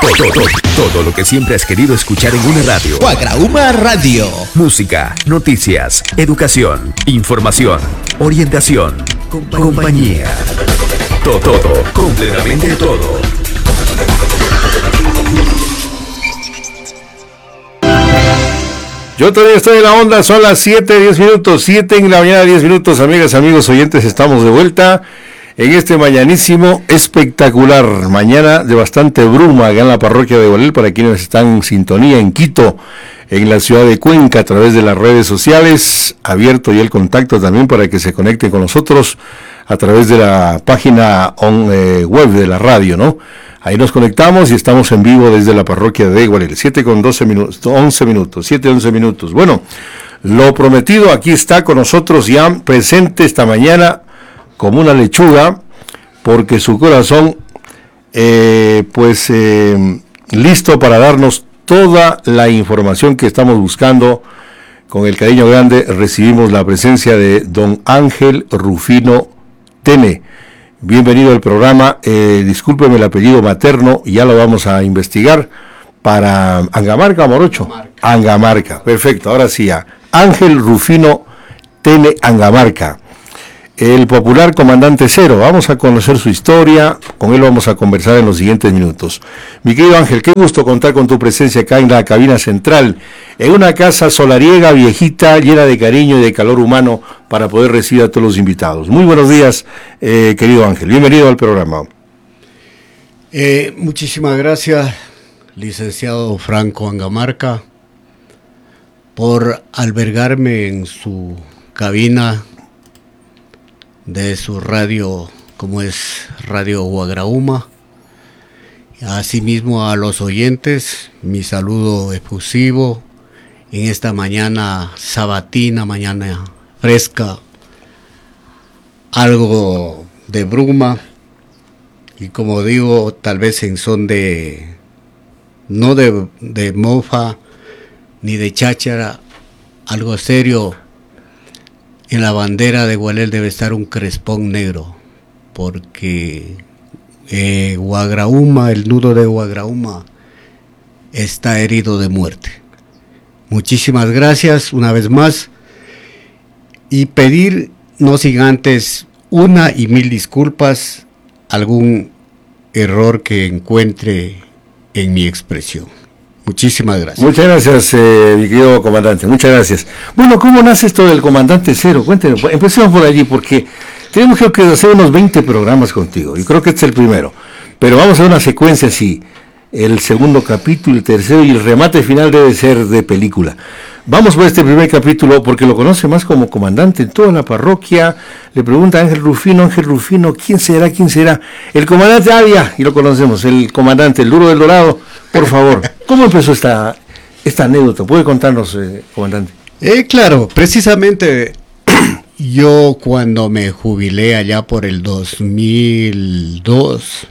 Todo lo que siempre has querido escuchar en una radio. Guagrauma Radio. Música, noticias, educación, información, orientación, compañía. Todo, completamente todo. Yo todavía estoy en la onda, son las 7:10 minutos, 7 en la mañana, 10 minutos, amigas, amigos, oyentes, estamos de vuelta en este mañanísimo espectacular, mañana de bastante bruma acá en la parroquia de Gualel, para quienes están en sintonía en Quito, en la ciudad de Cuenca, a través de las redes sociales, abierto ya el contacto también para que se conecten con nosotros a través de la página web de la radio, ¿no? Ahí nos conectamos y estamos en vivo desde la parroquia de Gualel, 7:11 minutos. Bueno, lo prometido, aquí está con nosotros ya presente esta mañana como una lechuga, porque su corazón, listo para darnos toda la información que estamos buscando. Con el cariño grande recibimos la presencia de don Ángel Rufino Tene. Bienvenido al programa, discúlpeme el apellido materno, ya lo vamos a investigar, para Angamarca, Morocho. Angamarca, perfecto, ahora sí ya. Ángel Rufino Tene Angamarca, el popular comandante Cero. Vamos a conocer su historia, con él vamos a conversar en los siguientes minutos. Mi querido Ángel, qué gusto contar con tu presencia acá en la cabina central, en una casa solariega, viejita, llena de cariño y de calor humano, para poder recibir a todos los invitados. Muy buenos días, querido Ángel, bienvenido al programa. Muchísimas gracias, licenciado Franco Angamarca, por albergarme en su cabina de su radio, como es Radio Guagrauma. Asimismo a los oyentes, mi saludo efusivo en esta mañana sabatina, mañana fresca, algo de bruma, y como digo, tal vez en son de, no de mofa ni de cháchara, algo serio. En la bandera de Gualel debe estar un crespón negro, porque Guagrauma, el nudo de Guagrauma, está herido de muerte. Muchísimas gracias una vez más, y pedir, no sin antes, una y mil disculpas, algún error que encuentre en mi expresión. Muchísimas gracias. Muchas gracias, mi querido comandante, muchas gracias. Bueno, ¿cómo nace esto del comandante Cero? Cuéntenos, empecemos por allí, porque tenemos que hacer unos 20 programas contigo, y creo que este es el primero, pero vamos a hacer una secuencia así, el segundo capítulo, el tercero, y el remate final debe ser de película. Vamos por este primer capítulo, porque lo conoce más como comandante en toda la parroquia. Le pregunta a Ángel Rufino, ¿quién será? El comandante Avia, y lo conocemos, el comandante, el duro del Dorado. Por favor, ¿cómo empezó esta anécdota? ¿Puede contarnos, comandante? Claro, precisamente yo cuando me jubilé allá por el 2002,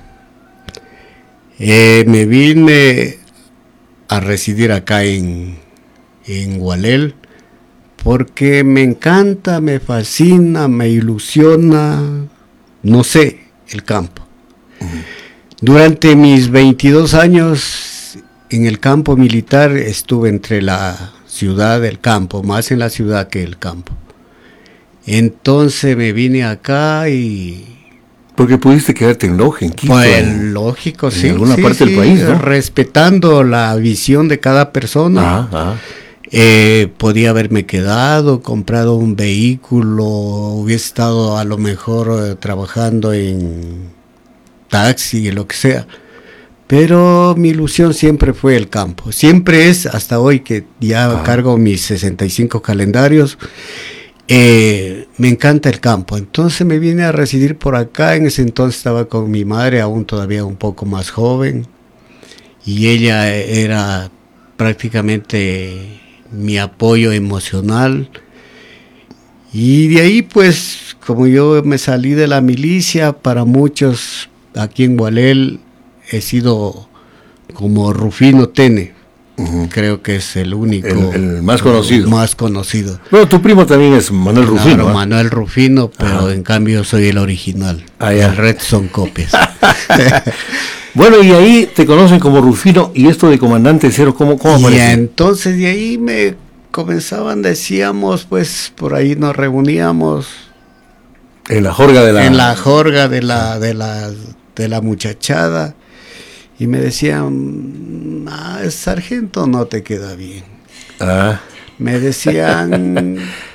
me vine a residir acá en Gualel, porque me encanta, me fascina, me ilusiona, no sé, el campo. Durante mis 22 años en el campo militar estuve entre la ciudad y el campo, más en la ciudad que el campo. Entonces me vine acá y... Porque pudiste quedarte en Loja, en Quito. Pues lógico, sí. En alguna parte del país, ¿no? Respetando la visión de cada persona. Podía haberme quedado, comprado un vehículo, hubiese estado a lo mejor trabajando en taxi, lo que sea, pero mi ilusión siempre fue el campo, siempre es, hasta hoy que ya cargo mis 65 calendarios, me encanta el campo. Entonces me vine a residir por acá. En ese entonces estaba con mi madre, aún todavía un poco más joven, y ella era prácticamente mi apoyo emocional. Y de ahí, pues, como yo me salí de la milicia, para muchos aquí en Gualel he sido como Rufino Tene. Creo que es el único, el más conocido. Bueno, tu primo también es Manuel Rufino. Claro, Manuel Rufino, pero en cambio soy el original. Ya. El red son copias. Bueno, y ahí te conocen como Rufino, y esto de comandante cero, ¿cómo Y aparece? entonces de ahí me comenzaban, decíamos, pues por ahí nos reuníamos En la jorga de la... en la jorga de la muchachada, y me decían, sargento, no te queda bien. Ah, Me decían,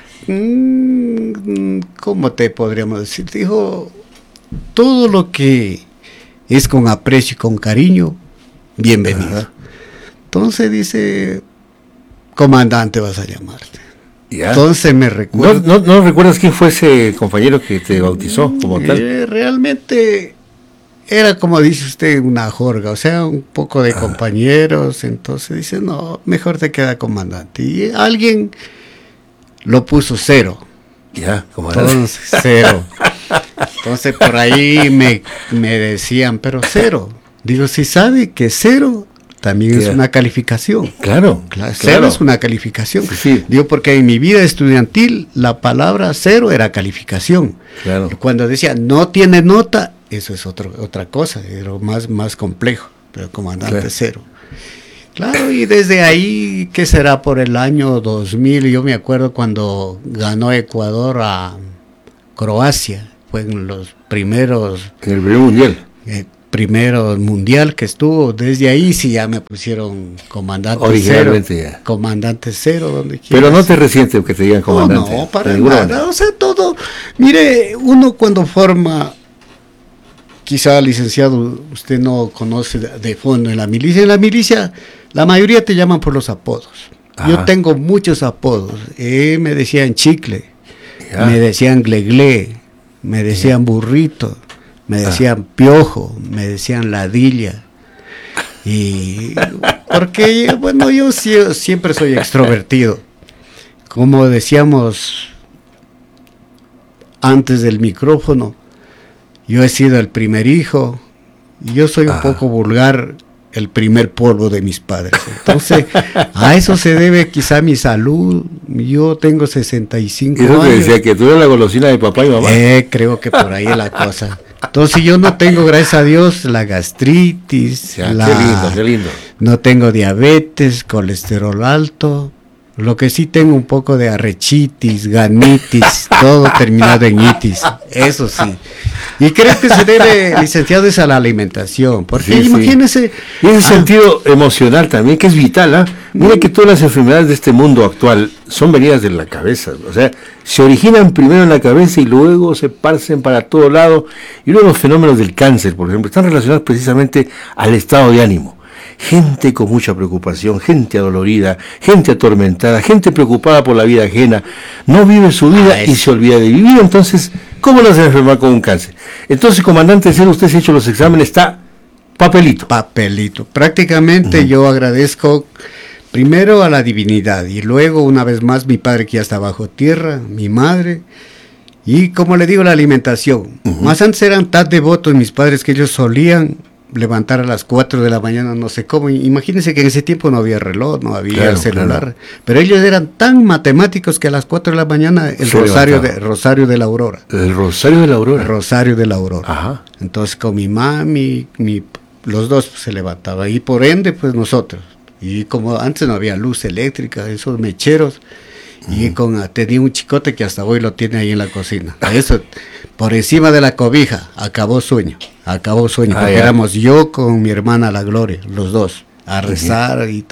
¿cómo te podríamos decir? Dijo, todo lo que es con aprecio y con cariño, bienvenido. Ajá. Entonces dice, comandante vas a llamarte. ya. Entonces me ¿No, recuerdo. no recuerdas quién fue ese compañero que te bautizó como tal? Realmente era, como dice usted, una jorga, o sea, un poco de compañeros. Entonces dice, no, mejor te queda comandante. Y alguien lo puso cero. Ya, comandante. Entonces, cero. Entonces por ahí me decían, pero cero. Digo, si sabe que cero también es una calificación. Claro, Cero es una calificación. Sí, sí. Digo, porque en mi vida estudiantil la palabra cero era calificación. Claro. Cuando decía no tiene nota, eso es otra cosa, era más complejo, pero comandante Claro. cero. Claro, y desde ahí, ¿qué será? Por el año 2000, yo me acuerdo cuando ganó Ecuador a Croacia, fue en los primeros En el primer mundial. primero mundial que estuvo. Desde ahí sí ya me pusieron comandante Originalmente cero. ya. Comandante cero, donde quieras. Pero no te resiente que te digan comandante. No, para de alguna nada. manera. O sea, todo. Mire, uno cuando forma, quizá licenciado, usted no conoce de fondo en la milicia. En la milicia, la mayoría te llaman por los apodos. Ajá. Yo tengo muchos apodos. Me decían chicle, Ya. me decían glegle, me decían burrito, me decían piojo, me decían ladilla. Y porque, bueno, yo siempre soy extrovertido. Como decíamos antes del micrófono, yo he sido el primer hijo, y yo soy un poco vulgar, el primer polvo de mis padres. Entonces, a eso se debe quizá mi salud. Yo tengo 65 Y eso te años. decía que tú eres la golosina de papá y mamá. Creo que por ahí es la cosa. Entonces yo no tengo, gracias a Dios, la gastritis, Ya, qué lindo, qué lindo. no tengo diabetes, colesterol alto. Lo que sí tengo un poco de arrechitis, ganitis, todo terminado en itis. Eso sí. Y creo que se debe, licenciado, es a la alimentación. Porque Sí, sí. imagínese. Y ese sentido emocional también, que es vital, ¿ah? Mira que todas las enfermedades de este mundo actual son venidas de la cabeza. O sea, se originan primero en la cabeza y luego se parten para todo lado. Y uno de los fenómenos del cáncer, por ejemplo, están relacionados precisamente al estado de ánimo. Gente con mucha preocupación, gente adolorida, gente atormentada, gente preocupada por la vida ajena, no vive su vida y se olvida de vivir. Entonces, ¿cómo no se va a enfermar con un cáncer? Entonces, comandante Cero, usted se ha hecho los exámenes, está papelito. Papelito. Prácticamente yo agradezco primero a la divinidad y luego una vez más mi padre que ya está bajo tierra, mi madre, y como le digo, la alimentación. Más antes eran tan devotos mis padres que ellos solían levantar a las 4 de la mañana, no sé cómo. Imagínense que en ese tiempo no había reloj, no había celular, claro. Pero ellos eran tan matemáticos que a las 4 de la mañana el rosario de la Aurora. El Rosario de la Aurora. El Rosario de la Aurora. Ajá. Entonces con mi mami, los dos se levantaban y por ende pues nosotros. Y como antes no había luz eléctrica, esos mecheros, y tenía un chicote que hasta hoy lo tiene ahí en la cocina. Eso, por encima de la cobija, acabó sueño, porque éramos yo con mi hermana La Gloria, los dos, a rezar y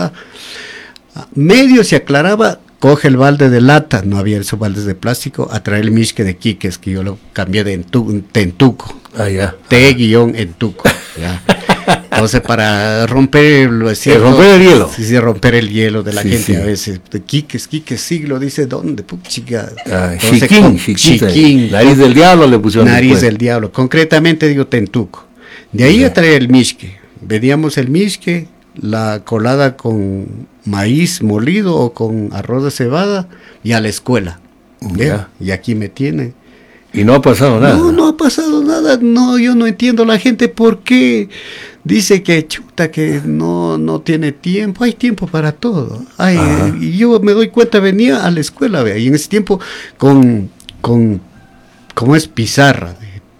Medio se aclaraba, coge el balde de lata, no había esos baldes de plástico, a traer el misque de quiques, que yo lo cambié de tentuco. T-entuco. Ya. Entonces, para romper el hielo. Sí, romper el hielo de la gente sí. A veces. De Quiques siglo, dice, ¿dónde? Puchica. Chiquín. Nariz del diablo le pusieron. Nariz del diablo. Concretamente digo tentuco. De ahí a traer el misque. Vendíamos el misque, la colada con maíz molido o con arroz de cebada y a la escuela. Y aquí me tiene. Y no ha pasado nada. No ha pasado nada. No, yo no entiendo la gente por qué dice que que no tiene tiempo. Hay tiempo para todo. Y yo me doy cuenta, venía a la escuela, y en ese tiempo con ¿cómo es? Pizarra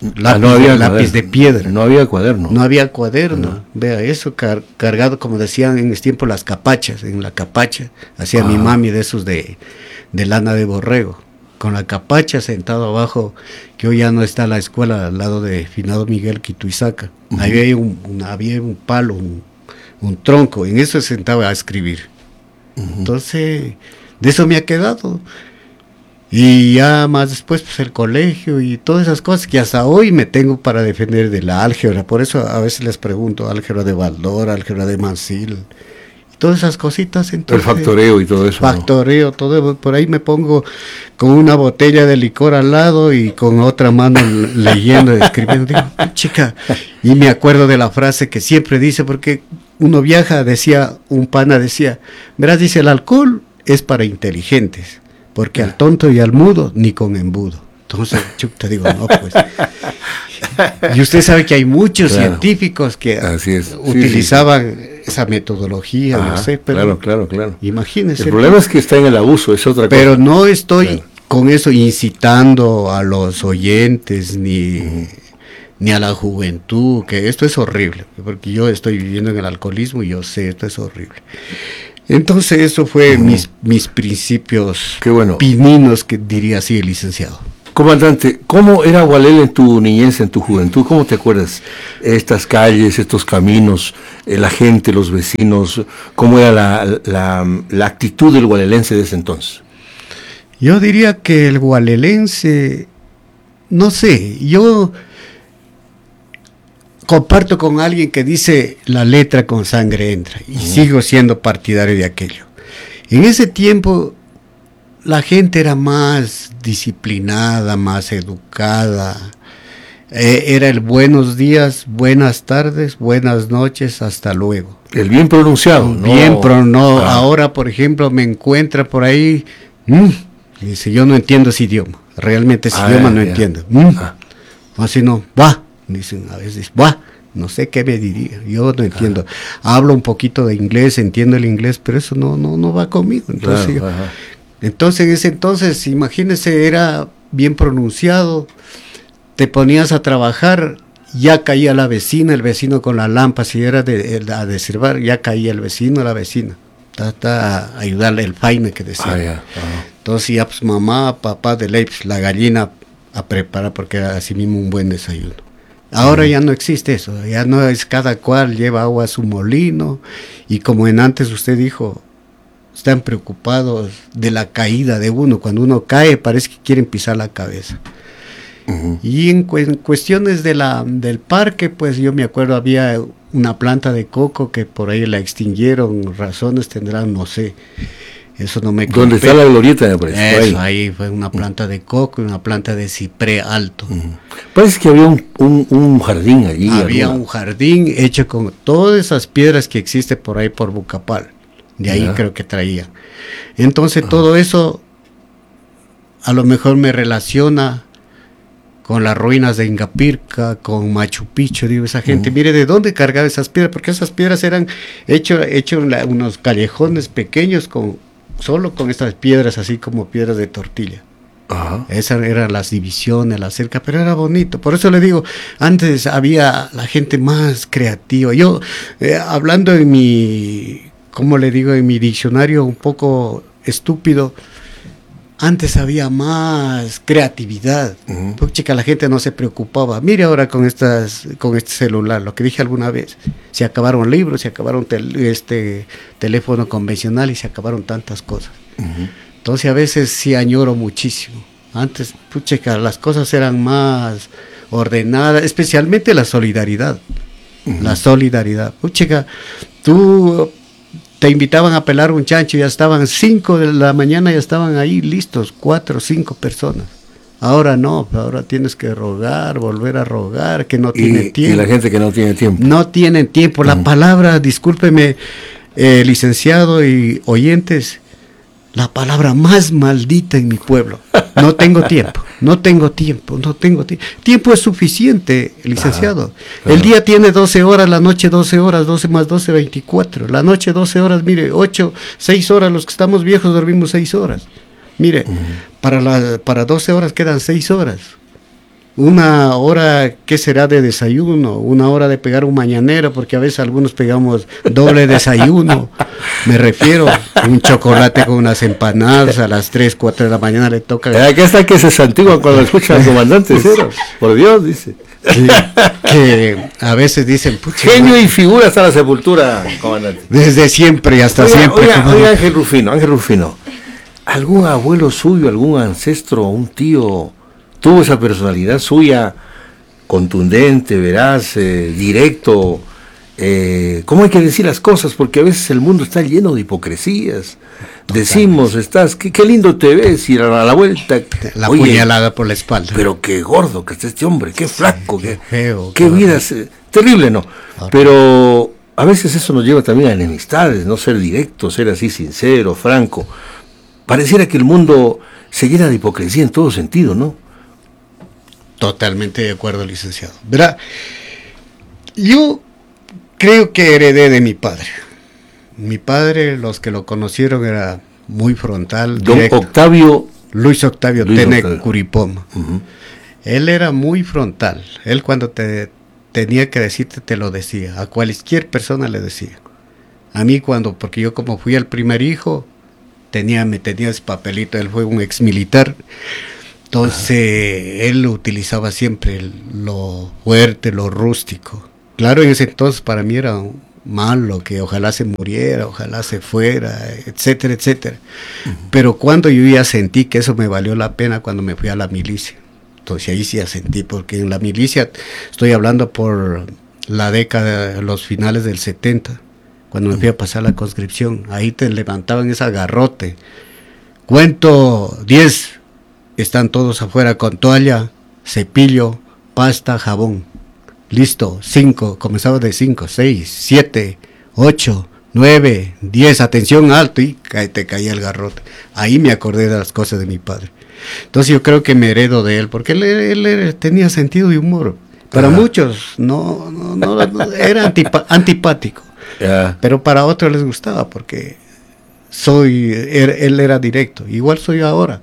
lápiz, no había lápiz de piedra. No había cuaderno. No había cuaderno. Vea, eso cargado, como decían en ese tiempo, las capachas. En la capacha hacía mi mami de esos de lana de borrego. Con la capacha sentado abajo, que hoy ya no está la escuela al lado de Finado Miguel Quituizaca. Ahí había un palo, un tronco, en eso se sentaba a escribir. Entonces, de eso me ha quedado. Y ya más después, pues el colegio y todas esas cosas que hasta hoy me tengo para defender de la álgebra. Por eso a veces les pregunto, álgebra de Baldor, álgebra de Mansell, todas esas cositas. Entonces, el factoreo y todo eso. Factoreo, ¿no? Todo, por ahí me pongo con una botella de licor al lado y con otra mano leyendo, escribiendo. Digo, chica, y me acuerdo de la frase que siempre dice, porque uno viaja, decía, un pana decía, verás, dice, el alcohol es para inteligentes, porque al tonto y al mudo ni con embudo. Entonces, te digo, no, pues. Y usted sabe que hay muchos científicos que utilizaban esa metodología, no sé, pero claro. Imagínese. El problema es que está en el abuso, es otra cosa. Pero no estoy con eso incitando a los oyentes ni a la juventud, que esto es horrible, porque yo estoy viviendo en el alcoholismo y yo sé, esto es horrible. Entonces, eso fue mis principios pininos, que diría así el licenciado. Comandante, ¿cómo era Gualel en tu niñez, en tu juventud? ¿Cómo te acuerdas? Estas calles, estos caminos, la gente, los vecinos, ¿cómo era la actitud del gualelense de ese entonces? Yo diría que el gualelense, no sé, yo comparto con alguien que dice la letra con sangre entra, y sigo siendo partidario de aquello. En ese tiempo la gente era más disciplinada, más educada. Era el buenos días, buenas tardes, buenas noches, hasta luego. El bien pronunciado. Ahora, por ejemplo, me encuentra por ahí, dice, yo no entiendo ese idioma. Realmente ese idioma no entiendo. Así no, va. Dicen a veces, no sé qué me diría, yo no entiendo. Hablo un poquito de inglés, entiendo el inglés, pero eso no va conmigo. Entonces, entonces, en ese entonces, imagínese, era bien pronunciado, te ponías a trabajar, ya caía la vecina, el vecino con la lámpara, si era a deservar, ya caía el vecino, la vecina, a ayudarle el faine que decía. Entonces ya pues mamá, papá de ley, pues, la gallina a preparar, porque era así mismo un buen desayuno. Ahora ya no existe eso, ya no es, cada cual lleva agua a su molino, y como en antes usted dijo, están preocupados de la caída de uno. Cuando uno cae parece que quieren pisar la cabeza. Y en cuestiones del parque, pues yo me acuerdo, había una planta de coco que por ahí la extinguieron, razones tendrán, no sé, eso no me compete. ¿Dónde está la glorieta? Me parece. Eso, ahí fue una planta de coco y una planta de ciprés alto. Parece que había un jardín allí. Había un jardín hecho con todas esas piedras que existe por ahí por Bucapal. De ahí creo que traía. Entonces todo eso a lo mejor me relaciona con las ruinas de Ingapirca, con Machu Picchu. Digo, esa gente, mire de dónde cargaba esas piedras, porque esas piedras eran hechos unos callejones pequeños solo con estas piedras, así como piedras de tortilla. Esas eran las divisiones, la cerca, pero era bonito. Por eso le digo, antes había la gente más creativa. Yo, hablando en mi, ¿cómo le digo? En mi diccionario un poco estúpido, antes había más creatividad. Porque chica, la gente no se preocupaba. Mire ahora con este celular, lo que dije alguna vez, se acabaron libros, se acabaron teléfono convencional y se acabaron tantas cosas. Entonces a veces sí añoro muchísimo. Antes, puchica, las cosas eran más ordenadas, especialmente la solidaridad. La solidaridad. Puchica, tú te invitaban a pelar un chancho, ya estaban 5 de la mañana, ya estaban ahí listos, 4 o 5 personas. Ahora no, ahora tienes que rogar, volver a rogar, que no tiene tiempo. Y la gente que no tiene tiempo. No tienen tiempo. La palabra, discúlpeme, licenciado y oyentes, la palabra más maldita en mi pueblo. No tengo tiempo, no tengo tiempo. Tiempo es suficiente, licenciado. Claro. El día tiene 12 horas, la noche 12 horas, 12 más 12, 24. La noche 12 horas, mire, 6 horas, los que estamos viejos dormimos 6 horas. Mire, para 12 horas quedan 6 horas. una hora, ¿qué será de desayuno? Una hora de pegar un mañanero, porque a veces algunos pegamos doble desayuno. Me refiero a un chocolate con unas empanadas a las 3, 4 de la mañana le toca. Aquí está que se santiguan cuando escuchan al comandante Cero. Por Dios, dice. Sí, que a veces dicen, genio y figura hasta la sepultura, comandante. Desde siempre y hasta siempre. Oiga, Ángel Rufino, ¿algún abuelo suyo, algún ancestro, un tío tuvo esa personalidad suya contundente, veraz, directo? ¿Cómo hay que decir las cosas? Porque a veces el mundo está lleno de hipocresías. Decimos, qué lindo te ves, y a la vuelta la puñalada por la espalda. Pero qué gordo que está este hombre, qué flaco, qué feo, qué vida terrible, ¿no? Pero a veces eso nos lleva también a enemistades, no ser directo, ser así sincero, franco. Pareciera que el mundo se llena de hipocresía en todo sentido, ¿no? Totalmente de acuerdo, licenciado. Verá, yo creo que heredé de mi padre. Mi padre, los que lo conocieron, era muy frontal. Don directo. Luis Octavio Tene Curipoma. Uh-huh. Él era muy frontal. Él cuando tenía que decirte, te lo decía. A cualquier persona le decía. A mí porque yo como fui el primer hijo, me tenía ese papelito. Él fue un ex militar. Entonces, él utilizaba siempre lo fuerte, lo rústico. Claro, en ese entonces para mí era malo, que ojalá se muriera, ojalá se fuera, etcétera, etcétera. Uh-huh. Pero cuando yo ya sentí que eso me valió la pena cuando me fui a la milicia. Entonces ahí sí ya sentí, porque en la milicia, estoy hablando por la década, los finales del 70, cuando me fui a pasar la conscripción, ahí te levantaban ese garrote. Cuento 10, están todos afuera con toalla, cepillo, pasta, jabón. Listo, 5, comenzaba de 5, 6, 7, 8, 9, 10, atención alto, y te caía el garrote. Ahí me acordé de las cosas de mi padre. Entonces yo creo que me heredo de él, porque él tenía sentido de humor. Para muchos no era antipático, pero para otros les gustaba, porque él era directo, igual soy ahora.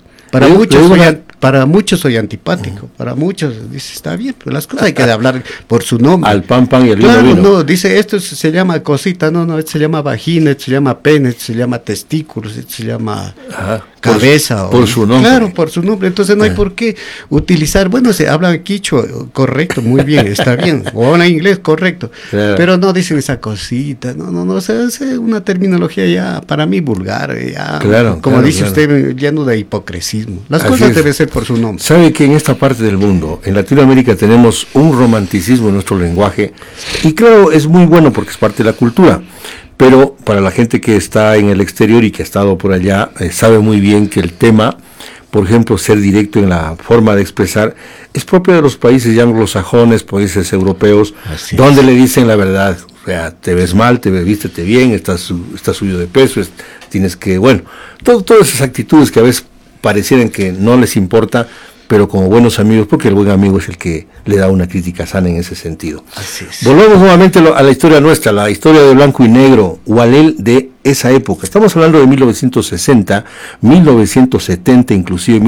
Para muchos soy antipático, para muchos dice, está bien, pero las cosas hay que hablar por su nombre. Al pan y al vino. Claro, no, dice, esto se llama cosita, no, esto se llama vagina, esto se llama pene, esto se llama testículos, esto se llama cabeza. Por su nombre. Claro, por su nombre, entonces no hay por qué utilizar, se habla quichua, correcto, muy bien, está bien, o habla inglés, correcto, pero no dicen esa cosita, no, es una terminología ya, para mí vulgar, ya, como dice usted, lleno de hipocresismo. Las cosas deben ser por su nombre. Sabe que en esta parte del mundo, en Latinoamérica, tenemos un romanticismo en nuestro lenguaje, y claro, es muy bueno porque es parte de la cultura, pero para la gente que está en el exterior y que ha estado por allá, sabe muy bien que el tema, por ejemplo, ser directo en la forma de expresar, es propio de los países ya anglosajones, países europeos, donde le dicen la verdad. O sea, te ves mal, vístete bien, estás subido de peso, tienes que, todas esas actitudes que a veces parecieran que no les importa, pero como buenos amigos, porque el buen amigo es el que le da una crítica sana en ese sentido. Así es. Volvamos nuevamente a la historia nuestra, la historia de blanco y negro, Gualel de esa época. Estamos hablando de 1960, 1970, inclusive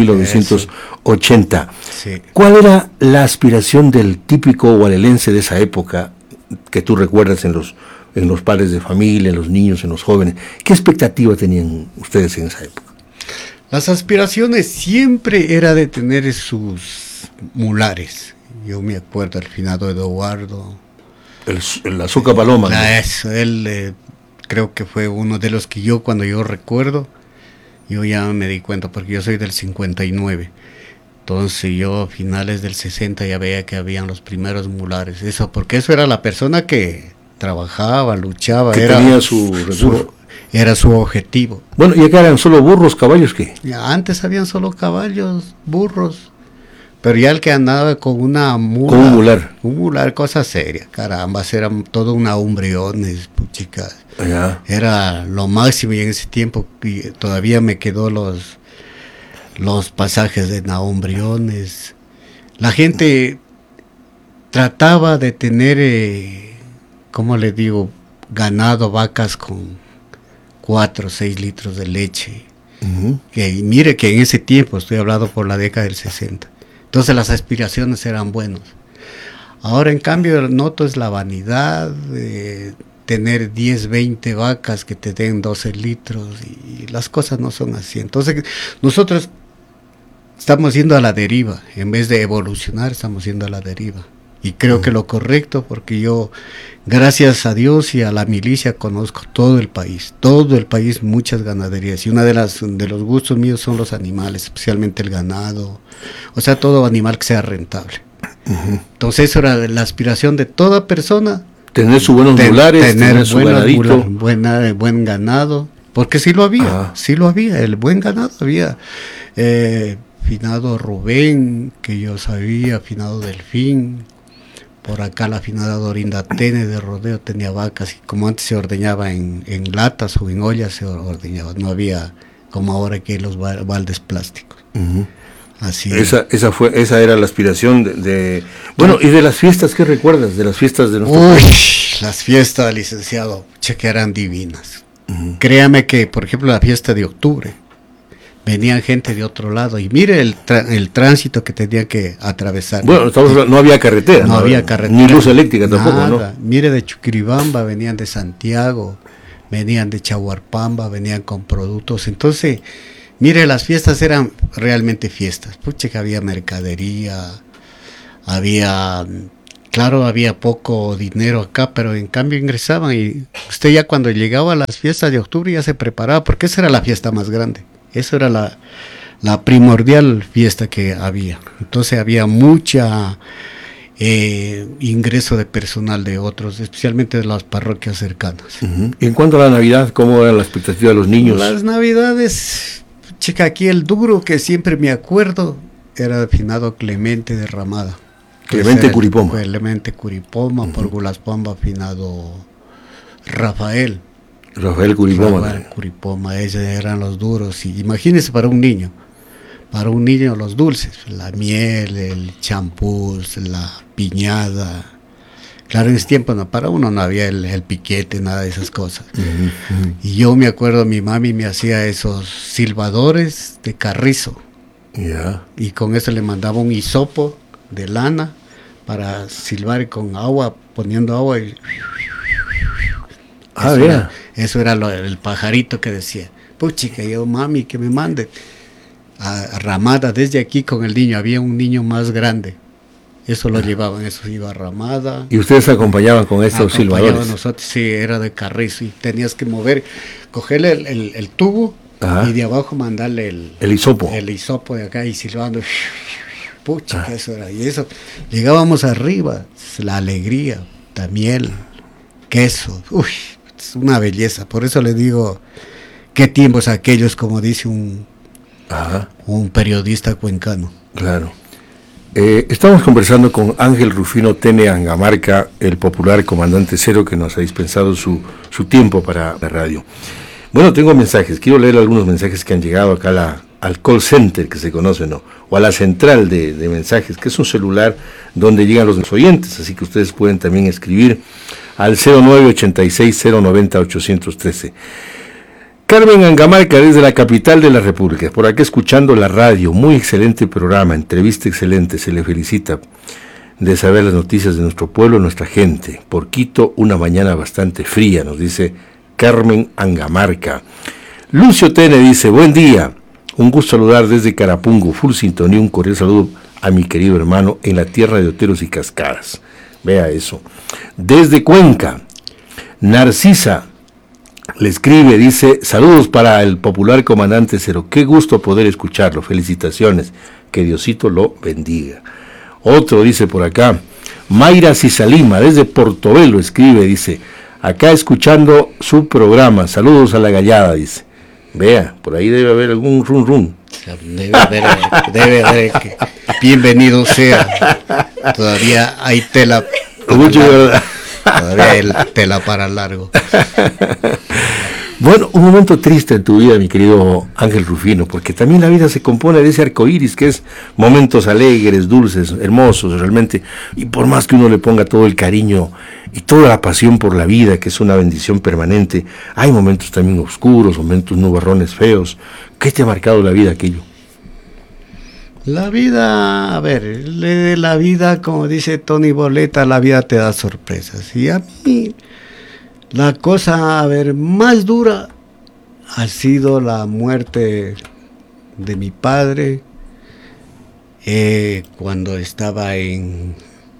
1980. Sí. ¿Cuál era la aspiración del típico gualelense de esa época que tú recuerdas en los padres de familia, en los niños, en los jóvenes? ¿Qué expectativa tenían ustedes en esa época? Las aspiraciones siempre era de tener sus mulares. Yo me acuerdo al finado Eduardo. El Azúcar Paloma. Eso, él creo que fue uno de los que cuando yo recuerdo, yo ya me di cuenta, porque yo soy del 59. Entonces yo a finales del 60 ya veía que habían los primeros mulares. Porque eso era la persona que trabajaba, luchaba. Que tenía su recurso. Era su objetivo. Bueno, ¿y acá eran solo burros, caballos qué? Antes habían solo caballos, burros, pero ya el que andaba con una mula. Con un mular. Un mular, cosa seria, caramba, eran todo una umbriones, puchica. Era lo máximo, y en ese tiempo todavía me quedó los pasajes de Naumbriones. La gente trataba de tener, ¿cómo le digo? Ganado, vacas con 4 o 6 litros de leche. Uh-huh. Y mire que en ese tiempo, estoy hablando por la década del 60, Entonces las aspiraciones eran buenas. Ahora en cambio noto es la vanidad de tener 10, 20 vacas que te den 12 litros y las cosas no son así. Entonces nosotros estamos yendo a la deriva, en vez de evolucionar estamos yendo a la deriva. Y creo que lo correcto, porque yo, gracias a Dios y a la milicia, conozco todo el país, muchas ganaderías. Y una de los gustos míos son los animales, especialmente el ganado, o sea, todo animal que sea rentable. Entonces eso era la aspiración de toda persona. Tener sus buenos mulares, tener su ganadito. Buen ganado, porque sí lo había, el buen ganado había. Finado Rubén, que yo sabía, finado Delfín. Por acá la finada Dorinda Tene de rodeo tenía vacas, y como antes se ordeñaba en latas o en ollas, se ordeñaba, no había como ahora que hay los baldes plásticos. Así. Esa era la aspiración de bueno, y de las fiestas, ¿qué recuerdas? De las fiestas de nuestro país. Las fiestas, licenciado, que eran divinas. Créame que, por ejemplo, la fiesta de octubre, venían gente de otro lado y mire el tránsito que tenía que atravesar. Bueno, no había carretera. No había carretera. Ni luz eléctrica tampoco, nada. ¿no? Mire, de Chuquiribamba venían de Santiago, venían de Chahuarpamba, venían con productos. Entonces, mire, las fiestas eran realmente fiestas. Pucha, que había mercadería, había poco dinero acá, pero en cambio ingresaban y usted ya cuando llegaba a las fiestas de octubre ya se preparaba, porque esa era la fiesta más grande. Eso era la primordial fiesta que había. Entonces había mucha ingreso de personal de otros, especialmente de las parroquias cercanas. Y en cuanto a la Navidad, ¿cómo era la expectativa de los niños? Las Navidades, chica, aquí el duro que siempre me acuerdo era el finado Clemente de Ramada. Clemente Curipoma. Clemente Curipoma, por Gulaspamba, finado Rafael Curipoma, ellos eran los duros. Y imagínense para un niño los dulces, la miel, el champús, la piñada. Claro, en ese tiempo para uno no había el piquete, nada de esas cosas. Y yo me acuerdo, mi mami me hacía esos silbadores de carrizo. Y con eso le mandaba un hisopo de lana para silbar con agua, poniendo agua y... Eso era el pajarito que decía, puchica, yo mami que me mande a Ramada desde aquí con el niño. Había un niño más grande, eso lo llevaban, eso iba a Ramada. ¿Y ustedes acompañaban con estos silbadores? Nosotros, sí, era de carrizo y tenías que cogerle el tubo. Y de abajo mandarle el hisopo de acá y silbando. Pucha, eso era. Y eso, llegábamos arriba, la alegría, la miel, queso, es una belleza. Por eso le digo, qué tiempos aquellos, como dice un periodista cuencano. Claro. Estamos conversando con Ángel Rufino Tene Angamarca, el popular comandante cero, que nos ha dispensado su tiempo para la radio. Bueno, tengo mensajes, quiero leer algunos mensajes que han llegado acá al call center, que se conoce, ¿no? O a la central de mensajes, que es un celular donde llegan los oyentes, así que ustedes pueden también escribir al 0986-090-813. Carmen Angamarca, desde la capital de la República, por aquí escuchando la radio, muy excelente programa, entrevista excelente, se le felicita de saber las noticias de nuestro pueblo, nuestra gente. Por Quito, una mañana bastante fría, nos dice Carmen Angamarca. Lucio Tene dice, buen día, un gusto saludar desde Carapungo, full sintonía, un cordial saludo a mi querido hermano en la tierra de oteros y cascadas. Vea eso. Desde Cuenca, Narcisa le escribe, dice, saludos para el popular comandante cero, qué gusto poder escucharlo, felicitaciones, que Diosito lo bendiga. Otro dice por acá, Mayra Cisalima, desde Portobelo escribe, dice, acá escuchando su programa, saludos a la gallada, dice. Vea, por ahí debe haber algún rum. Debe haber que bienvenido sea. Todavía hay tela. Todavía hay tela para largo. Bueno, un momento triste en tu vida, mi querido Ángel Rufino, porque también la vida se compone de ese arco iris, que es momentos alegres, dulces, hermosos, realmente, y por más que uno le ponga todo el cariño y toda la pasión por la vida, que es una bendición permanente, hay momentos también oscuros, momentos nubarrones feos. ¿Qué te ha marcado la vida aquello? La vida, a ver, la vida, como dice Tony Boleta, la vida te da sorpresas. Y a mí, la cosa, a ver, más dura ha sido la muerte de mi padre cuando estaba en...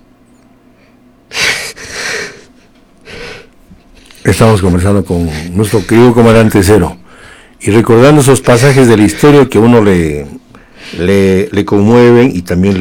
Estamos conversando con nuestro querido comandante Cero y recordando esos pasajes de la historia que uno le conmueven y también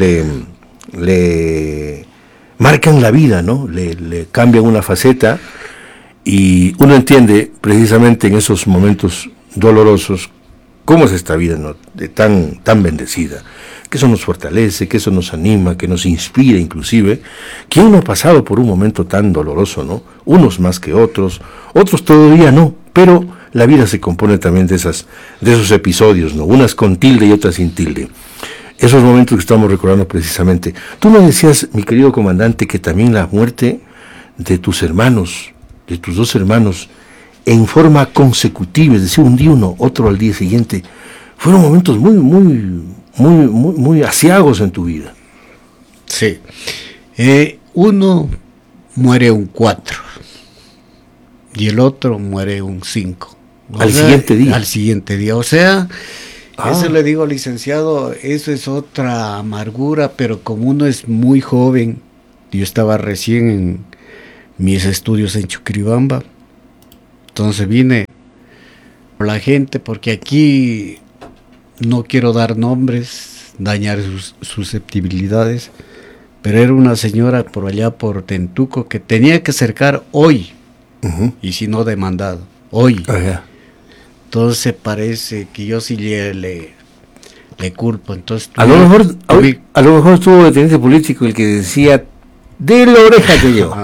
le marcan la vida, ¿no? Le cambian una faceta y uno entiende precisamente en esos momentos dolorosos cómo es esta vida, ¿no? tan bendecida, que eso nos fortalece, que eso nos anima, que nos inspira inclusive. ¿Quién no ha pasado por un momento tan doloroso, no? Unos más que otros todavía no, pero la vida se compone también de esos episodios, ¿no? Unas con tilde y otras sin tilde. Esos momentos que estamos recordando precisamente. Tú me decías, mi querido comandante, que también la muerte de tus hermanos, de tus dos hermanos, en forma consecutiva, es decir, un día uno, otro al día siguiente, fueron momentos muy aciagos en tu vida. Sí. Uno muere un 4 y el otro muere un 5. Siguiente día. Al siguiente día. O sea, eso le digo, licenciado, eso es otra amargura, pero como uno es muy joven, yo estaba recién en mis estudios en Chuquiribamba, entonces vine por la gente, porque aquí no quiero dar nombres, dañar sus susceptibilidades, pero era una señora por allá por Tentuco que tenía que cercar hoy, y si no demandado, hoy. Entonces parece que yo sí le culpo. Entonces a lo mejor estuvo el teniente político el que decía de la oreja que yo.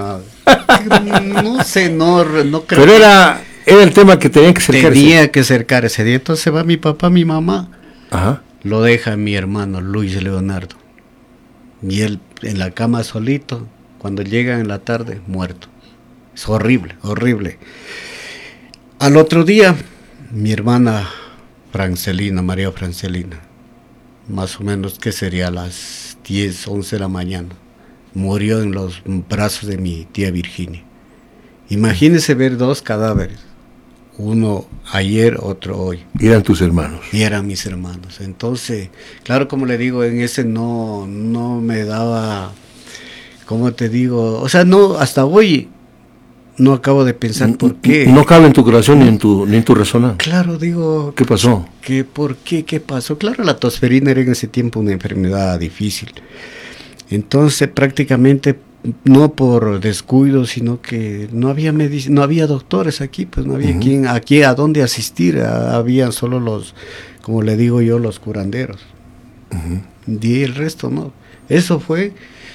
No sé, no creo. Pero era el tema que tenía que cercarse. Tenía que cercar ese día. Entonces va mi papá, mi mamá. Ajá. Lo deja mi hermano Luis Leonardo. Y él en la cama solito. Cuando llega en la tarde, muerto. Es horrible, horrible. Al otro día, mi hermana Francelina, María Francelina, más o menos que sería a las 10, 11 de la mañana, murió en los brazos de mi tía Virginia. Imagínese ver dos cadáveres, uno ayer, otro hoy. Y eran tus hermanos. Y eran mis hermanos. Entonces, claro, como le digo, en ese no me daba, ¿cómo te digo? O sea, no, hasta hoy no acabo de pensar por qué. No cabe en tu corazón ni en tu resonancia. Claro, digo. ¿Qué pasó? ¿Por qué? ¿Qué pasó? Claro, la tosferina era en ese tiempo una enfermedad difícil. Entonces, prácticamente, no por descuido, sino que no había no había doctores aquí, pues no había aquí a dónde asistir. Había solo los, como le digo yo, los curanderos. Y el resto no. Eso fue.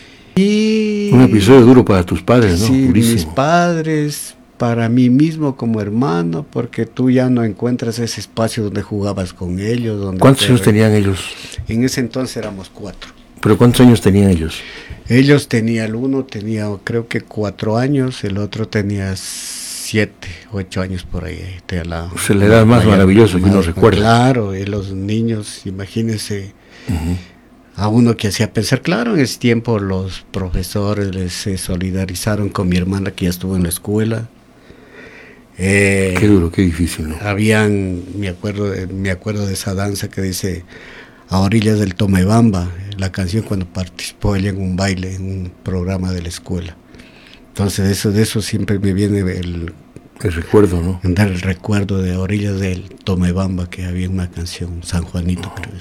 Y un episodio duro para tus padres, ¿no? Sí, durísimo. Mis padres, para mí mismo como hermano, porque tú ya no encuentras ese espacio donde jugabas con ellos. ¿Cuántos años tenían ellos? En ese entonces éramos 4. ¿Pero cuántos años tenían ellos? Ellos el uno tenía creo que 4 años, el otro tenía 7, 8 años por ahí. Se le da más maravilloso que uno recuerda. Claro, y los niños, imagínense. A uno que hacía pensar, claro, en ese tiempo los profesores se solidarizaron con mi hermana que ya estuvo en la escuela. Qué duro, qué difícil, ¿no? Me acuerdo de esa danza que dice A orillas del Tomebamba, la canción cuando participó ella en un baile, en un programa de la escuela. Entonces de eso siempre me viene el recuerdo, ¿no? El recuerdo de A orillas del Tomebamba, que había una canción, San Juanito, creo.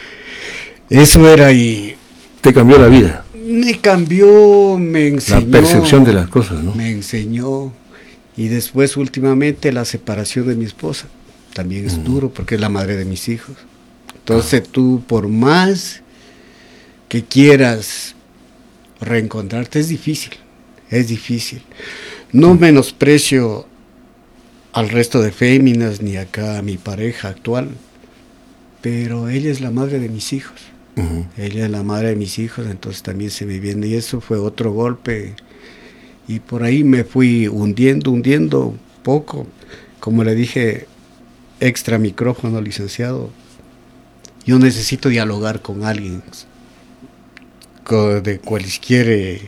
Eso era y... ¿Te cambió la vida? Me cambió, me enseñó... La percepción de las cosas, ¿no? Me enseñó. Y después, últimamente, la separación de mi esposa. También es duro porque es la madre de mis hijos. Entonces tú, por más que quieras reencontrarte, es difícil. Es difícil. No menosprecio al resto de féminas ni acá a mi pareja actual, pero ella es la madre de mis hijos. Ella es la madre de mis hijos, entonces también se me viene, y eso fue otro golpe, y por ahí me fui hundiendo poco, como le dije, extra micrófono, licenciado, yo necesito dialogar con alguien de cualquier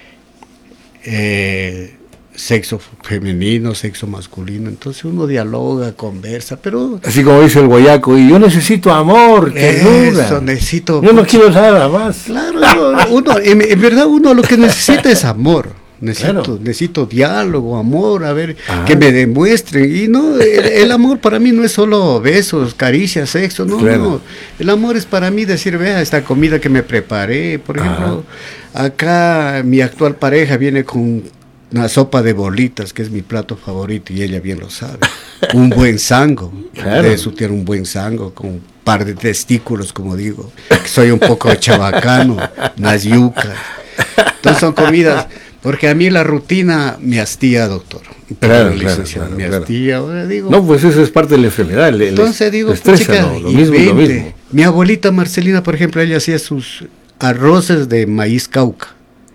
sexo femenino, sexo masculino, entonces uno dialoga, conversa, pero... Así como dice el guayaco, y yo necesito amor, ternura. Eso, necesito... Yo no quiero nada más. Claro, uno, en verdad uno lo que necesita es amor. Claro. Necesito diálogo, amor, a ver, que me demuestren. Y no, el amor para mí no es solo besos, caricias, sexo, no, claro. No. El amor es para mí decir, vea, esta comida que me preparé, por ejemplo, acá mi actual pareja viene con una sopa de bolitas, que es mi plato favorito, y ella bien lo sabe. Un buen sango, claro. Eso tiene un buen sango, con un par de testículos, como digo, que soy un poco chabacano, unas yucas. Entonces son comidas... Porque a mí la rutina me hastía, doctor. Claro, me hastía. Ahora digo, no, pues eso es parte de la enfermedad. Entonces digo, estresa, chica, ¿no? Lo mismo. Mi abuelita Marcelina, por ejemplo, ella hacía sus arroces de maíz cauca.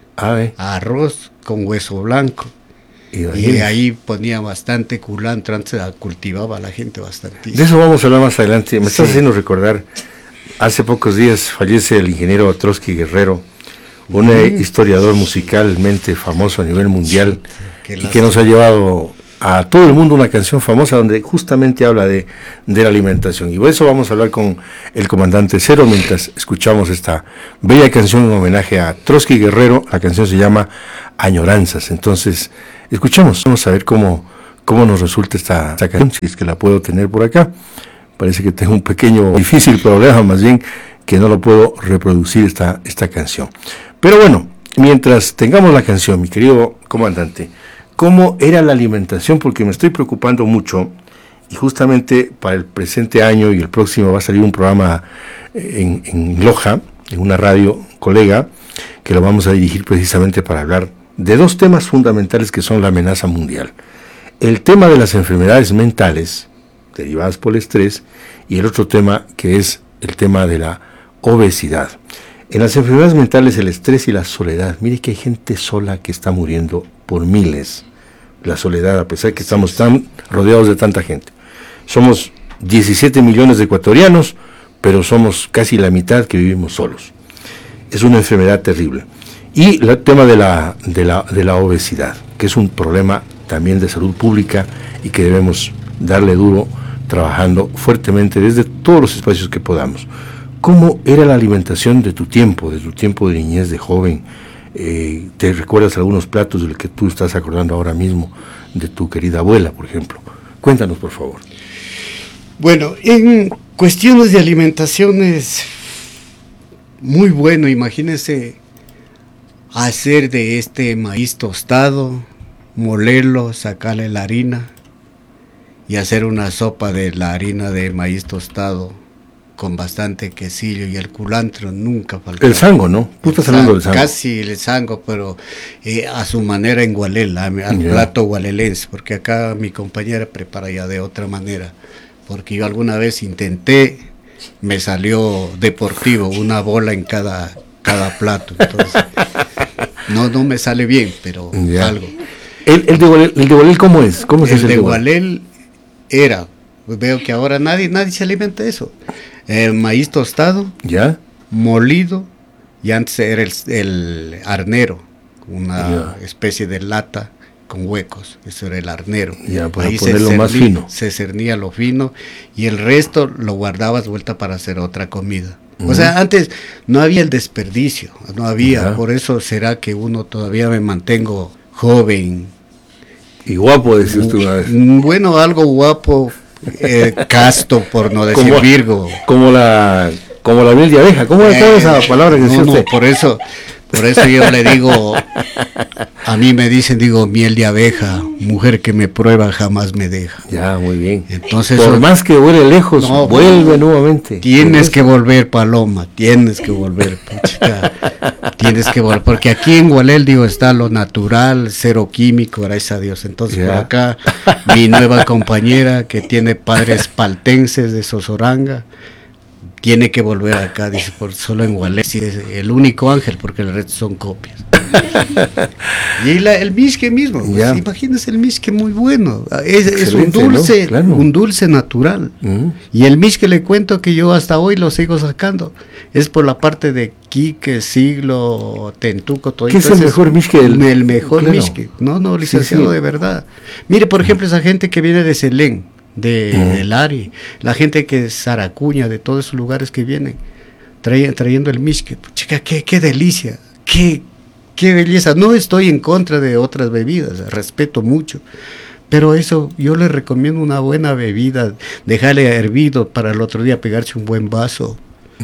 Arroz con hueso blanco. Y ahí ponía bastante culantro, antes cultivaba a la gente bastante. De eso vamos a hablar más adelante. Me estás haciendo recordar, hace pocos días fallece el ingeniero Trotsky Guerrero, un historiador musicalmente famoso a nivel mundial, y que nos ha llevado a todo el mundo una canción famosa donde justamente habla de la alimentación. Y por eso vamos a hablar con el comandante Cero mientras escuchamos esta bella canción en homenaje a Trotsky Guerrero. La canción se llama Añoranzas. Entonces, escuchemos, vamos a ver cómo nos resulta esta canción, si es que la puedo tener por acá. Parece que tengo un pequeño, difícil problema, más bien, que no lo puedo reproducir esta canción. Pero bueno, mientras tengamos la canción, mi querido comandante, ¿cómo era la alimentación? Porque me estoy preocupando mucho, y justamente para el presente año y el próximo va a salir un programa en Loja, en una radio colega, que lo vamos a dirigir precisamente para hablar de dos temas fundamentales que son la amenaza mundial. El tema de las enfermedades mentales derivadas por el estrés, y el otro tema que es el tema de la obesidad. En las enfermedades mentales, el estrés y la soledad. Mire que hay gente sola que está muriendo por miles. La soledad, a pesar que estamos tan rodeados de tanta gente. Somos 17 millones de ecuatorianos, pero somos casi la mitad que vivimos solos. Es una enfermedad terrible. Y el tema de la obesidad, que es un problema también de salud pública y que debemos darle duro, trabajando fuertemente desde todos los espacios que podamos. ¿Cómo era la alimentación de tu tiempo de niñez, de joven? ¿Te recuerdas algunos platos de los que tú estás acordando ahora mismo, de tu querida abuela, por ejemplo? Cuéntanos, por favor. Bueno, en cuestiones de alimentación es muy bueno, imagínense hacer de este maíz tostado, molerlo, sacarle la harina y hacer una sopa de la harina de maíz tostado con bastante quesillo, y el culantro nunca faltaba. El sango, ¿no? Tú estás hablando del sango. Casi el sango, pero a su manera en Gualel, al plato gualelense, porque acá mi compañera prepara ya de otra manera, porque yo alguna vez intenté, me salió deportivo, una bola en cada plato, entonces no me sale bien, pero algo. ¿El de Gualel cómo es? ¿Cómo el de Gualel era, veo que ahora nadie se alimenta de eso. Maíz tostado, molido, y antes era el arnero, una especie de lata con huecos, eso era el arnero. Para ahí ponerlo más fino. Se cernía lo fino, y el resto lo guardabas vuelta para hacer otra comida. O sea, antes no había el desperdicio, no había, por eso será que uno todavía me mantengo joven. Y guapo, decía usted una vez. Bueno, algo guapo, casto, por no decir virgo. Como la miel de abeja. ¿Cómo es esa palabra que decía usted? Por eso yo le digo, a mí me dicen, miel de abeja, mujer que me prueba jamás me deja. Ya, muy bien. Entonces, por más que vuele lejos, vuelve nuevamente. Tienes que volver, Paloma, tienes que volver, puchica, tienes que volver, porque aquí en Gualel, está lo natural, cero químico, gracias a Dios. Entonces, por acá, mi nueva compañera, que tiene padres paltenses de Sosoranga, tiene que volver acá, dice, por solo en Gualel, sí, es el único ángel, porque el resto son copias. Y el misque mismo, pues, imagínense el misque muy bueno, es un dulce, ¿no? Claro. Un dulce natural. Y el misque le cuento que yo hasta hoy lo sigo sacando, es por la parte de Quique, Siglo, Tentuco, todo. ¿Qué es el mejor misque? El mejor misque, no, licenciado, de verdad. Mire, por ejemplo, esa gente que viene de Selén, del Ari, la gente que es Zaracuña, de todos esos lugares que vienen, trayendo el misque, chica, qué delicia, qué belleza. No estoy en contra de otras bebidas, respeto mucho, pero eso yo les recomiendo una buena bebida, dejarle hervido para el otro día pegarse un buen vaso,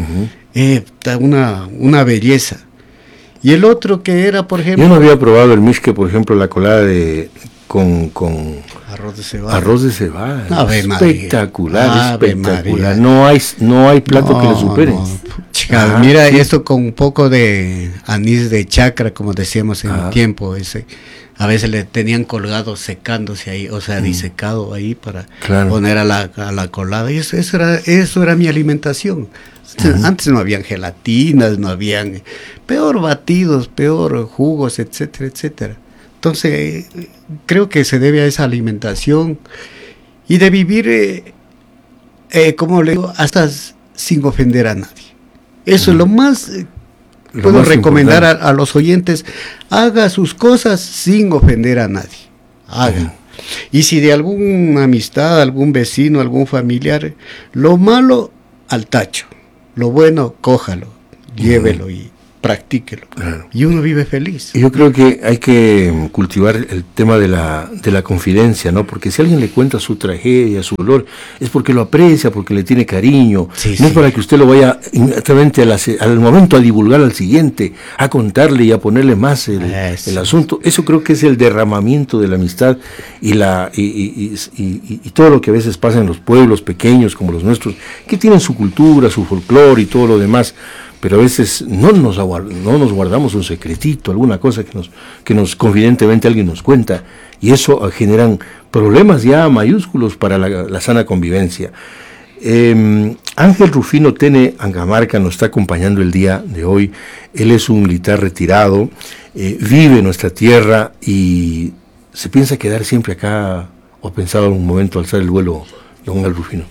una belleza. Y el otro que era, por ejemplo, yo no había probado el misque, por ejemplo, la colada con arroz de cebada. Arroz de cebada. Espectacular, espectacular. No hay plato que le supere. Chica, mira, esto con un poco de anís de chacra, como decíamos en el tiempo, a veces le tenían colgado secándose ahí, o sea, disecado ahí para poner a la colada. Y eso era mi alimentación. Antes no habían gelatinas, no habían, peor batidos, peor jugos, etcétera, etcétera. Entonces, creo que se debe a esa alimentación y de vivir, como le digo, hasta sin ofender a nadie. Eso es lo más, puedo recomendar a los oyentes, haga sus cosas sin ofender a nadie. Haga. Y si de alguna amistad, algún vecino, algún familiar, lo malo al tacho, lo bueno, cójalo, llévelo y practíquelo. Claro. Y uno vive feliz. Yo creo que hay que cultivar el tema de la confidencia, ¿no? Porque si alguien le cuenta su tragedia, su dolor, es porque lo aprecia, porque le tiene cariño. No es para que usted lo vaya inmediatamente al momento a divulgar al siguiente, a contarle y a ponerle más el asunto. Eso creo que es el derramamiento de la amistad y todo lo que a veces pasa en los pueblos pequeños como los nuestros, que tienen su cultura, su folclore y todo lo demás. Pero a veces no nos guardamos un secretito, alguna cosa que nos confidentemente alguien nos cuenta, y eso generan problemas ya mayúsculos para la sana convivencia. Ángel Rufino Tene Angamarca nos está acompañando el día de hoy. Él es un militar retirado, vive en nuestra tierra y se piensa quedar siempre acá, o ha pensado en un momento alzar el vuelo, don Ángel Rufino.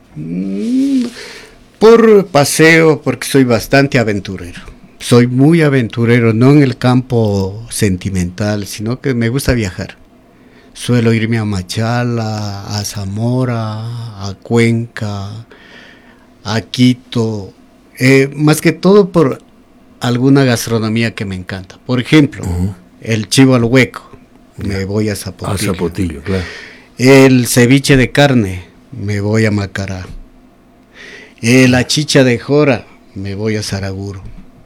Por paseo, porque soy bastante aventurero. Soy muy aventurero, no en el campo sentimental, sino que me gusta viajar. Suelo irme a Machala, a Zamora, a Cuenca, a Quito, más que todo por alguna gastronomía que me encanta. Por ejemplo, el chivo al hueco, me voy a Zapotillo. A Zapotillo, claro. El ceviche de carne, me voy a Macará. La chicha de jora, me voy a Saraguro.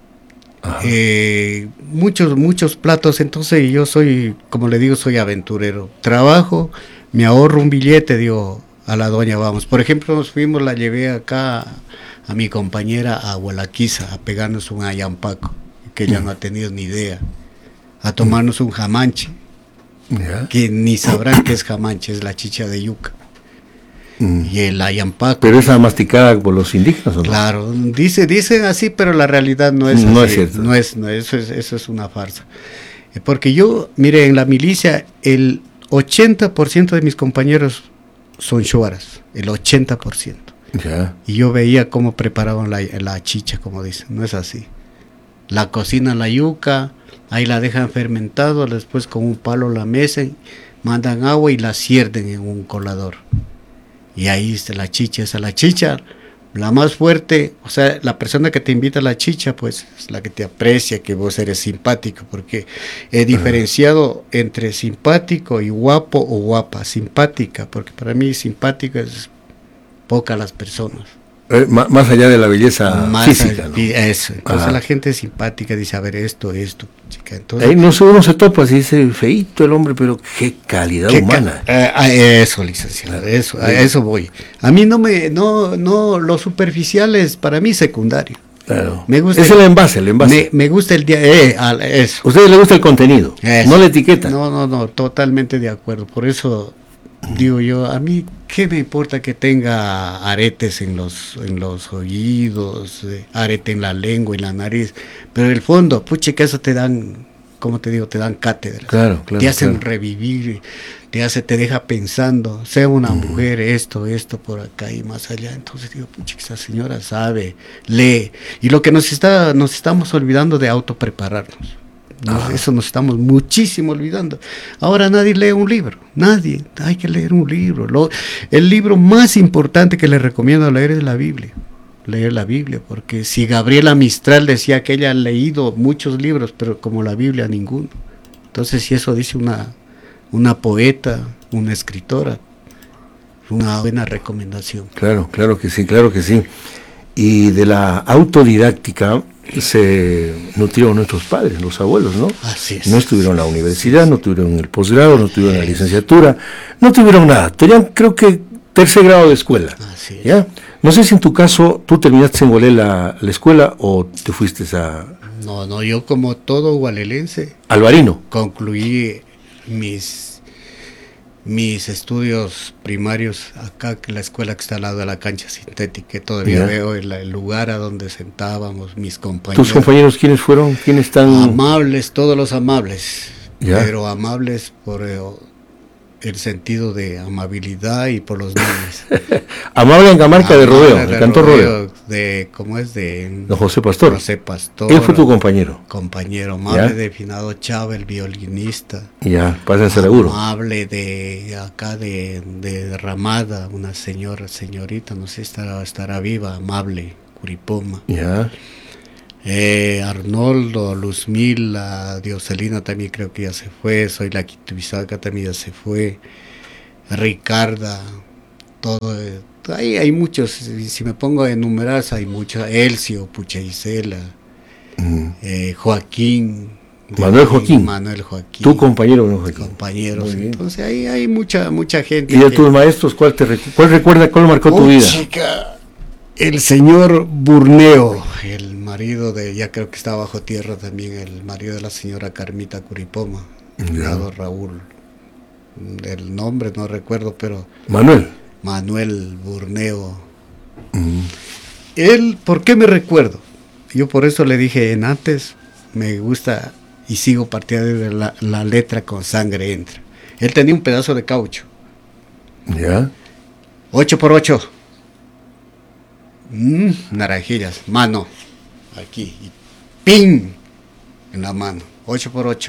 Muchos platos. Entonces yo soy, como le digo, soy aventurero. Trabajo, me ahorro un billete, digo a la doña, vamos. Por ejemplo, nos fuimos, la llevé acá a mi compañera a Hualaquiza a pegarnos un ayampaco, que ella no ha tenido ni idea, a tomarnos un jamanche, que ni sabrán qué es jamanche, es la chicha de yuca. Y el ayampaco. Pero esa masticada por los indígenas, ¿o no? Claro, dicen así, pero la realidad no es así. No es cierto. No, eso es una farsa. Porque yo, mire, en la milicia, el 80% de mis compañeros son shuaras, el 80%. Ya. Y yo veía cómo preparaban la chicha, como dicen, no es así. La cocinan la yuca, ahí la dejan fermentado, después con un palo la mecen, mandan agua y la cierden en un colador. Y ahí está la chicha, la más fuerte, o sea, la persona que te invita a la chicha, pues, es la que te aprecia, que vos eres simpático, porque he diferenciado entre simpático y guapo o guapa. Simpática, porque para mí simpático es pocas las personas. Más allá de la belleza física, ¿no? Eso, entonces la gente es simpática, dice, a ver, esto, chica. Entonces, ahí uno se topa, así dice, feíto el hombre, pero qué calidad humana. Eso, licenciado, a eso voy. A mí no, lo superficial es para mí secundario. Claro. Me gusta es el envase. Me gusta el día, eso. ¿A usted le gusta el contenido? Eso. No la etiqueta. No, totalmente de acuerdo. Por eso digo yo, a mí qué me importa que tenga aretes en los oídos, arete en la lengua y la nariz, pero el fondo, puche, que eso te dan como te digo, te dan cátedra. Claro, te hacen revivir, te deja pensando, sea una mujer, esto por acá y más allá. Entonces digo, pucha, esa señora sabe, lee. Y lo que nos estamos olvidando de autoprepararnos. Eso nos estamos muchísimo olvidando. Ahora nadie lee un libro, nadie. Hay que leer un libro. El libro más importante que le recomiendo leer es la Biblia. Leer la Biblia, porque si Gabriela Mistral decía que ella ha leído muchos libros, pero como la Biblia ninguno. Entonces, si eso dice una poeta, una escritora, una buena recomendación. Claro que sí. Y de la autodidáctica se nutrieron nuestros padres, los abuelos, ¿no? Así es. No estuvieron en la universidad, no tuvieron el posgrado, no tuvieron la licenciatura, no tuvieron nada. Tenían, creo que, 3er grado de escuela. Así es. ¿Ya? No sé si en tu caso tú terminaste en Gualé la escuela o te fuiste a... No, yo como todo gualelense. Alvarino. Concluí mis estudios primarios acá, que la escuela que está al lado de la cancha sintética, que todavía veo el lugar a donde sentábamos mis compañeros. ¿Tus compañeros quiénes fueron? ¿Quiénes están? Amables, todos los amables, ¿ya? Pero amables por el sentido de amabilidad y por los niños. Amable en Camarca de Rodeo, el cantor Rodeo. ¿Cómo es? De don José Pastor. José Pastor. Él fue tu compañero. Compañero, amable de Finado Chávez, el violinista. Ya, pasa seguro. Amable de acá de Ramada, una señorita, no sé, estará viva, amable, Curipoma. Ya. Arnoldo, Luzmila, Dioselina también creo que ya se fue, Soy la Quitubizaca también ya se fue, Ricarda, todo, hay muchos, si me pongo a enumerar hay muchos, Elcio, Pucha Isela, Joaquín, Manuel Joaquín, tu compañero, ¿no, Joaquín? Compañeros, entonces ahí hay mucha gente. ¿Y de tus maestros cuál recuerda, cuál marcó tu vida? Chica, el señor Burneo, el marido ya creo que está bajo tierra también, el marido de la señora Carmita Curipoma, llamado Raúl, el nombre no recuerdo, pero Manuel Burneo. Él, ¿por qué me recuerdo? Yo por eso le dije antes, me gusta y sigo partidario de la letra con sangre entra. Él tenía un pedazo de caucho. ¿Ya? 8x8. Naranjillas, mano, aquí, y ¡ping! En la mano, 8x8,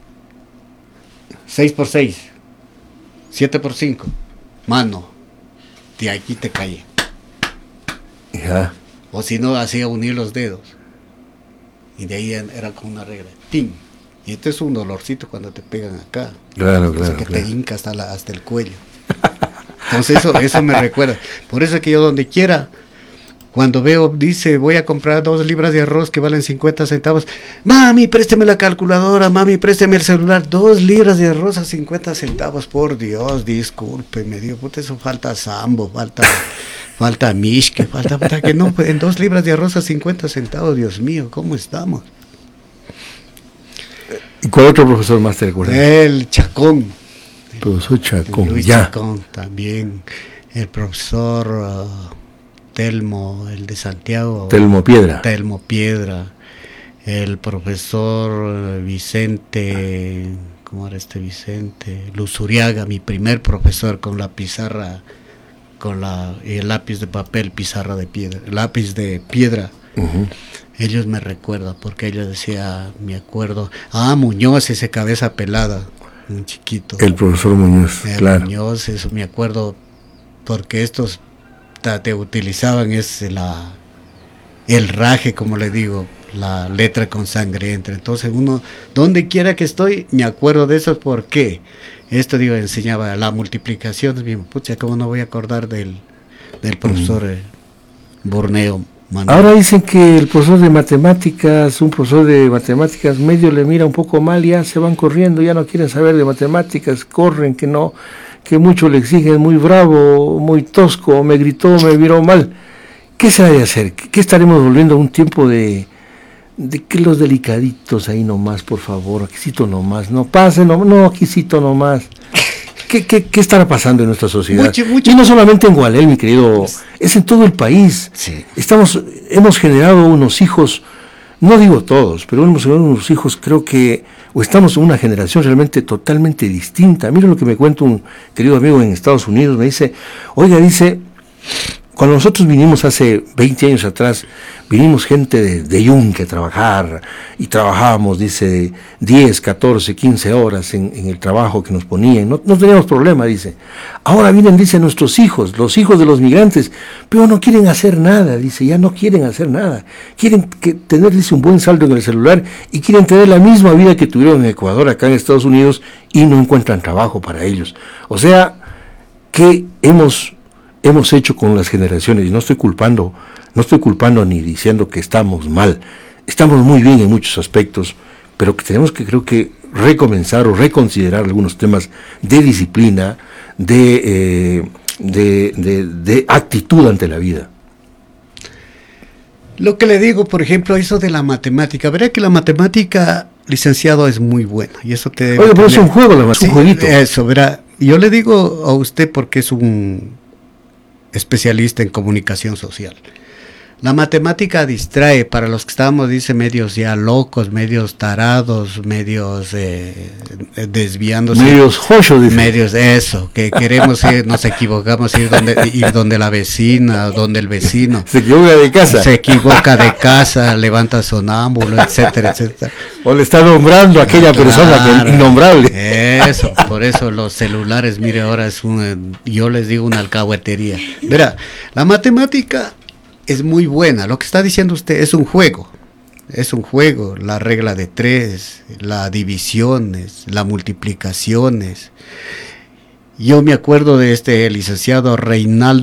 6x6, 7x5, mano, de aquí te cae. Ya. O si no, hacía unir los dedos, y de ahí era con una regla, ¡ping! Y este es un dolorcito cuando te pegan acá. Claro. Te hinca hasta el cuello. Entonces eso me recuerda. Por eso es que yo donde quiera, cuando veo, dice, voy a comprar 2 libras de arroz que valen 50 centavos. Mami, présteme la calculadora, mami, présteme el celular. 2 libras de arroz a 50 centavos, por Dios, disculpe, me digo, puta, eso falta sambo, falta mishke, falta que no, en 2 libras de arroz a 50 centavos, Dios mío, ¿cómo estamos? ¿Y cuál otro profesor más te recuerda? El Chacón. El profesor Chacón, Luis Chacón también, el profesor... Telmo, el de Santiago. Telmo Piedra, el profesor Vicente, ¿cómo era este Vicente? Luzuriaga, mi primer profesor con la pizarra, el lápiz de papel, pizarra de piedra, lápiz de piedra. Ellos me recuerdan, porque ellos decía, me acuerdo, Muñoz, ese cabeza pelada, un chiquito. El profesor Muñoz, claro. Muñoz, eso me acuerdo, porque estos te utilizaban el raje, como le digo, la letra con sangre entra. Entonces uno, donde quiera que estoy, me acuerdo de eso. Porque esto, digo, enseñaba la multiplicación. Pucha, ¿cómo no voy a acordar del profesor Burneo? Manuel. Ahora dicen que el profesor de matemáticas, medio le mira un poco mal, ya se van corriendo, ya no quieren saber de matemáticas, corren, que mucho le exigen, muy bravo, muy tosco, me gritó, me miró mal. ¿Qué se ha de hacer? ¿Qué estaremos volviendo a un tiempo de que los delicaditos ahí nomás, por favor, aquícito nomás, no pase, no, aquícito nomás? ¿Qué estará pasando en nuestra sociedad? Mucho. Y no solamente en Gualel, mi querido, es en todo el país. Sí. Hemos generado unos hijos, no digo todos, pero hemos generado unos hijos, creo que o estamos en una generación realmente totalmente distinta. Mira lo que me cuenta un querido amigo en Estados Unidos, me dice, oiga, dice, cuando nosotros vinimos hace 20 años atrás, vinimos gente de Yunque a trabajar, y trabajábamos, dice, 10, 14, 15 horas en el trabajo que nos ponían, no teníamos problema, dice. Ahora vienen, dice, nuestros hijos, los hijos de los migrantes, pero no quieren hacer nada, dice, ya no quieren hacer nada. Quieren tener, dice, un buen saldo en el celular, y quieren tener la misma vida que tuvieron en Ecuador, acá en Estados Unidos, y no encuentran trabajo para ellos. O sea, que hemos hecho con las generaciones, y no estoy culpando ni diciendo que estamos mal, estamos muy bien en muchos aspectos, pero que tenemos que, creo que, recomenzar o reconsiderar algunos temas de disciplina, de actitud ante la vida. Lo que le digo, por ejemplo, eso de la matemática, verá que la matemática, licenciado, es muy buena, y eso te debe. Oye, pero es un juego, es un jueguito. Eso, verá, yo le digo a usted porque es un especialista en comunicación social. La matemática distrae para los que estamos, dice, medios ya locos, medios tarados, medios desviándose. Medios joyos, dice. Medios, eso, que queremos ir, nos equivocamos, ir donde la vecina, donde el vecino. Se equivoca de casa. Se equivoca de casa, levanta sonámbulo, etcétera, etcétera. O le está nombrando a aquella persona que innombrable. Eso, por eso los celulares, mire, ahora es yo les digo una alcahuetería. Verá, la matemática es muy buena, lo que está diciendo usted es un juego, la regla de 3, las divisiones, las multiplicaciones. Yo me acuerdo de este licenciado Reinaldo